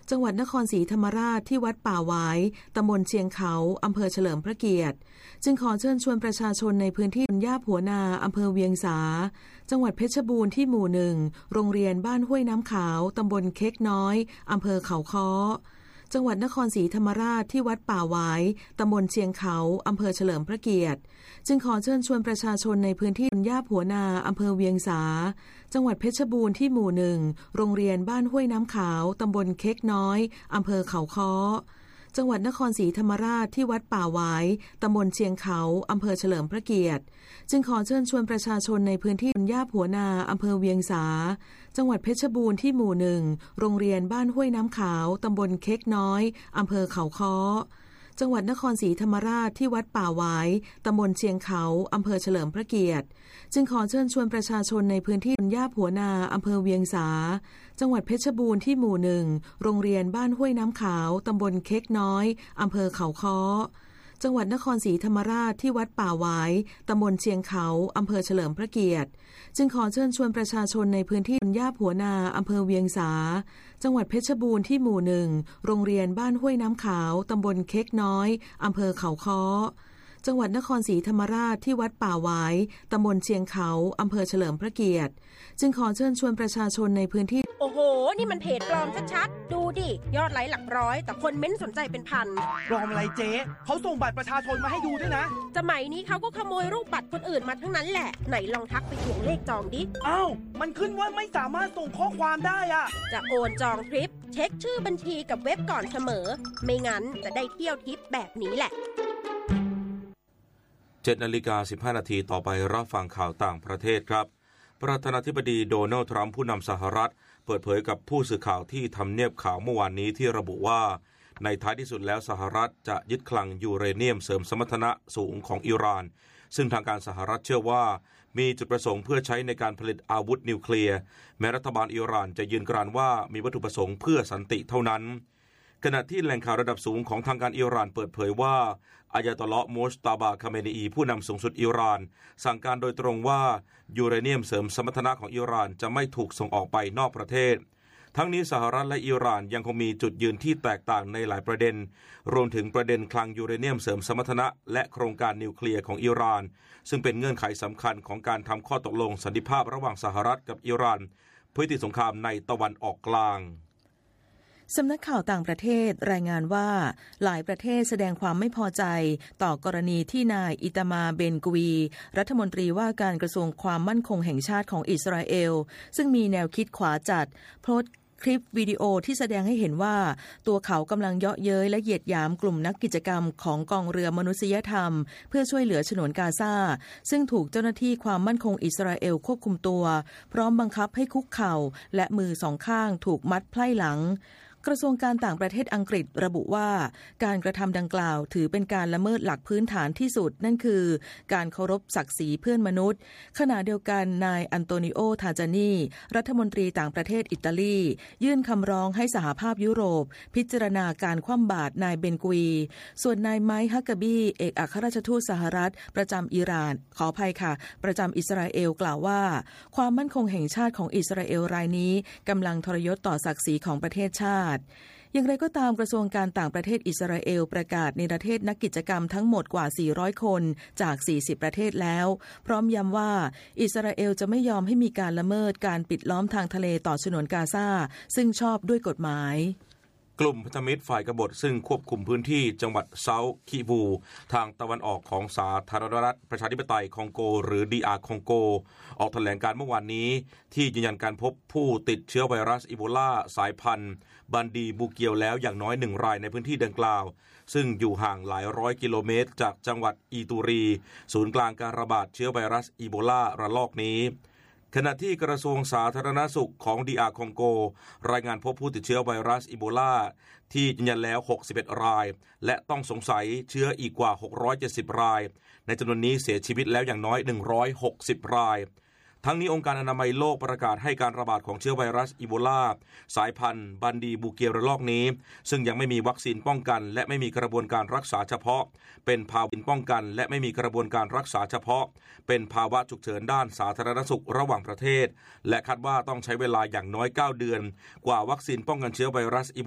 จังหวัดนครศรีธรรมราชที่วัดป่าหวายตำบลเชียงเขาอำเภอเฉลิมพระเกียรติจึงขอเชิญชวนประชาชนในพื้นที่ย่าผัวนาอำเภอเวียงสาจังหวัดเพชรบูรณ์ที่หมู่1โรงเรียนบ้านห้วยน้ำขาวตำบลเค้กน้อยอำเภอเขาค้อจังหวัดนครศรีธรรมราชที่วัดป่าหวายตำบลเชียงเขาอำเภอเฉลิมพระเกียรติจึงขอเชิญชวนประชาชนในพื้นที่ย่าผัวนาอำเภอเวียงสาจังหวัดเพชรบูรณ์ที่หมู่1โรงเรียนบ้านห้วยน้ำขาวตำบลเค้กน้อยอำเภอเขาค้อจังหวัดนครศรีธรรมราชที่วัดป่าหวายตำบลเชียงเขาอำเภอเฉลิมพระเกียรติจึงขอเชิญชวนประชาชนในพื้นที่ย่าผัวนาอำเภอเวียงสาจังหวัดเพชรบูรณ์ที่หมู่1โรงเรียนบ้านห้วยน้ำขาวตำบลเค้กน้อยอำเภอเขาค้อจังหวัดนครศรีธรรมราชที่วัดป่าหวายตำบลเชียงเขาอำเภอเฉลิมพระเกียรติจึงขอเชิญชวนประชาชนในพื้นที่ย่าผัวนาอำเภอเวียงสาจังหวัดเพชรบูรณ์ที่หมู่1โรงเรียนบ้านห้วยน้ำขาวตำบลเค้กน้อยอำเภอเขาค้อจังหวัดนครศรีธรรมราชที่วัดป่าหวายตำบลเชียงเขาอำเภอเฉลิมพระเกียรติจึงขอเชิญชวนประชาชนในพื้นที่ย่าผัวนาอำเภอเวียงสาจังหวัดเพชรบูรณ์ที่หมู่1โรงเรียนบ้านห้วยน้ำขาวตำบลเค้กน้อยอำเภอเขาค้อจังหวัดนครศรีธรรมราชที่วัดป่าหวายตำบลเชียงเขาอำเภอเฉลิมพระเกียรติจึงขอเชิญชวนประชาชนในพื้นที่โอ้โหนี่มันเพจปลอมชัดๆดูดิยอดไลค์หลักร้อยแต่คนเม้นสนใจเป็นพันปลอมอะไรเจ๊เขาส่งบัตรประชาชนมาให้ดูด้วยนะสมัยนี้เขาก็ขโมยรูปบัตรคนอื่นมาทั้งนั้นแหละไหนลองทักไปทวงเลขจองดิอ้าวมันขึ้นว่าไม่สามารถส่งข้อความได้อะจะโอนจองทริปเช็คชื่อบัญชีกับเว็บก่อนเสมอไม่งั้นจะได้เที่ยวทิปแบบนี้แหละ 7:15 น.ต่อไปรับฟังข่าวต่างประเทศครับประธานาธิบดีโดนัลด์ทรัมป์ผู้นำสหรัฐเปิดเผยกับผู้สื่อข่าวที่ทำเนียบขาวเมื่อวานนี้ที่ระบุว่าในท้ายที่สุดแล้วสหรัฐจะยึดคลังยูเรเนียมเสริมสมรรถนะสูงของอิหร่านซึ่งทางการสหรัฐเชื่อว่ามีจุดประสงค์เพื่อใช้ในการผลิตอาวุธนิวเคลียร์แม้รัฐบาลอิหร่านจะยืนกรานว่ามีวัตถุประสงค์เพื่อสันติเท่านั้นขณะที่แหล่งข่าวระดับสูงของทางการอิหร่านเปิดเผยว่าอายาตอลลอฮ์มุชตาบาคาเมนีผู้นำสูงสุดอิหร่านสั่งการโดยตรงว่ายูเรเนียมเสริมสมรรถนะของอิหร่านจะไม่ถูกส่งออกไปนอกประเทศทั้งนี้สหรัฐและอิหร่านยังคงมีจุดยืนที่แตกต่างในหลายประเด็นรวมถึงประเด็นคลังยูเรเนียมเสริมสมรรถนะและโครงการนิวเคลียร์ของอิหร่านซึ่งเป็นเงื่อนไขสำคัญของการทำข้อตกลงสันติภาพระหว่างสหรัฐกับอิหร่านเพื่อยุติสงครามในตะวันออกกลางสำนักข่าวต่างประเทศรายงานว่าหลายประเทศแสดงความไม่พอใจต่อกรณีที่นายอิตามาเบนกวีรัฐมนตรีว่าการกระทรวงความมั่นคงแห่งชาติของอิสราเอลซึ่งมีแนวคิดขวาจัดโพสต์คลิปวิดีโอที่แสดงให้เห็นว่าตัวเขากำลังเยาะเย้ยและเหยียดหยามกลุ่มนักกิจกรรมของกองเรือมนุษยธรรมเพื่อช่วยเหลือฉนวนกาซาซึ่งถูกเจ้าหน้าที่ความมั่นคงอิสราเอลควบคุมตัวพร้อมบังคับให้คุกเข่าและมือสองข้างถูกมัดไพร่หลังกระทรวงการต่างประเทศอังกฤษระบุว่าการกระทำดังกล่าวถือเป็นการละเมิดหลักพื้นฐานที่สุดนั่นคือการเคารพศักดิ์ศรีเพื่อนมนุษย์ขณะเดียวกันนายอันโตนิโอทาจานีรัฐมนตรีต่างประเทศอิตาลียื่นคำร้องให้สหภาพยุโรปพิจารณาการคว่ำบาตรนายเบนกวีส่วนนายไมค์ฮักกะบีเอกอัครราชทูตสหรัฐประจำอิหร่านขออภัยค่ะประจำอิสราเอลกล่าวว่าความมั่นคงแห่งชาติของอิสราเอลรายนี้กำลังทรยศต่อศักดิ์ศรีของประเทศชาติอย่างไรก็ตามกระทรวงการต่างประเทศอิสราเอลประกาศนิรเทศนักกิจกรรมทั้งหมดกว่า400คนจาก40ประเทศแล้วพร้อมย้ำว่าอิสราเอลจะไม่ยอมให้มีการละเมิดการปิดล้อมทางทะเลต่อฉนวนกาซาซึ่งชอบด้วยกฎหมายกลุ่มพันธมิตรฝ่ายกบฏซึ่งควบคุมพื้นที่จังหวัดเซาท์คิวูทางตะวันออกของสาธารณรัฐประชาธิปไตยคองโกหรือ DR คองโกออกแถลงการเมื่อวานนี้ที่ยืนยันการพบผู้ติดเชื้อไวรัสอีโบลาสายพันธุ์บันดีบูเกียวแล้วอย่างน้อย1รายในพื้นที่ดังกล่าวซึ่งอยู่ห่างหลายร้อยกิโลเมตรจากจังหวัดอีตูรีศูนย์กลางการระบาดเชื้อไวรัสอีโบลาระลอกนี้ขณะที่กระทรวงสาธารณสุขของ DR คองโกรายงานพบผู้ติดเชื้อไวรัสอีโบลาที่ยืนยันแล้ว61รายและต้องสงสัยเชื้ออีกกว่า670รายในจำนวนนี้เสียชีวิตแล้วอย่างน้อย160รายทั้งนี้องค์การอนามัยโลกประกาศให้การระบาดของเชื้อไวรัสอีโบลาสายพันธุ์บันดีบูเกียวระลอกนี้ซึ่งยังไม่มีวัคซีนป้องกันและไม่มีกระบวนการรักษาเฉพาะเป็นภาวะป้องกันและไม่มีกระบวนการรักษาเฉพาะเป็นภาวะฉุกเฉินด้านสาธารณสุขระหว่างประเทศและคาดว่าต้องใช้เวลาอย่างน้อย9เดือนกว่าวัคซีนป้องกันเชื้อไวรัสอีโบ